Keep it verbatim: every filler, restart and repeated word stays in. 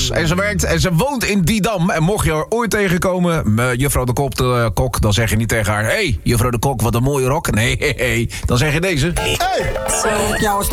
Engels. En ze werkt en ze woont in Didam. En mocht je haar ooit tegenkomen, uh, juffrouw de Kop, de, uh, Kok, dan zeg je niet tegen haar: hé, hey, juffrouw de Kok, wat een mooie rok. Nee, hey, hey. Dan zeg je deze. Hey!